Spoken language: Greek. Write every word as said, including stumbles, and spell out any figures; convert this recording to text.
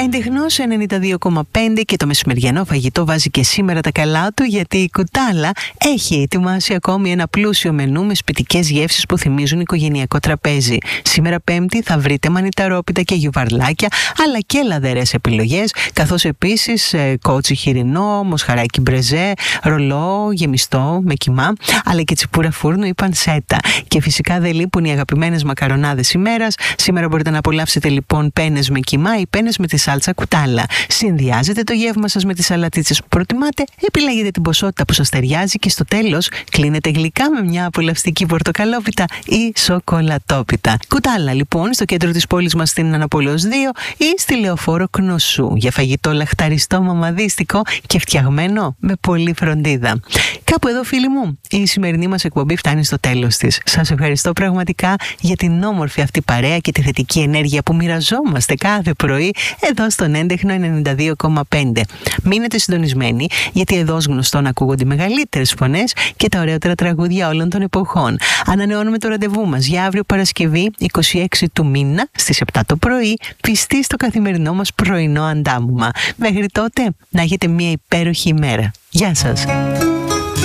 Έντεχνος ενενήντα δύο κόμμα πέντε και το μεσημεριανό φαγητό βάζει και σήμερα τα καλά του, γιατί η Κουτάλα έχει ετοιμάσει ακόμη ένα πλούσιο μενού με σπιτικές γεύσεις που θυμίζουν οικογενειακό τραπέζι. Σήμερα Πέμπτη θα βρείτε μανιταρόπιτα και γιουβαρλάκια, αλλά και λαδερές επιλογές, καθώς επίσης ε, κότσι χοιρινό, μοσχαράκι μπρεζέ, ρολό γεμιστό με κιμά, αλλά και τσιπούρα φούρνου ή πανσέτα. Και φυσικά δεν λείπουν οι αγαπημένες μακαρονάδες ημέρας. Σήμερα μπορείτε να απολαύσετε λοιπόν πένες με κιμά ή πένες με τη σάλτσα Κουτάλα. Συνδυάζετε το γεύμα σας με τις σαλατίτσες που προτιμάτε, επιλέγετε την ποσότητα που σας ταιριάζει και στο τέλος κλείνετε γλυκά με μια απολαυστική πορτοκαλόπιτα ή σοκολατόπιτα. Κουτάλα λοιπόν, στο κέντρο της πόλης μας στην Αναπολέως δύο ή στη Λεωφόρο Κνωσού, για φαγητό λαχταριστό μαμαδίστικο και φτιαγμένο με πολύ φροντίδα. Κάπου εδώ, φίλοι μου, η σημερινή μας εκπομπή φτάνει στο τέλος της. Σας ευχαριστώ πραγματικά για την όμορφη αυτή παρέα και τη θετική ενέργεια που μοιραζόμαστε κάθε πρωί εδώ στον Έντεχνο ενενήντα δύο κόμμα πέντε. Μείνετε συντονισμένοι, γιατί εδώ ως γνωστόν ακούγονται οι μεγαλύτερες φωνές και τα ωραιότερα τραγούδια όλων των εποχών. Ανανεώνουμε το ραντεβού μας για αύριο Παρασκευή είκοσι έξι του μήνα στις επτά το πρωί, πιστοί στο καθημερινό μας πρωινό αντάμωμα. Μέχρι τότε να έχετε μια υπέροχη ημέρα. Γεια σας!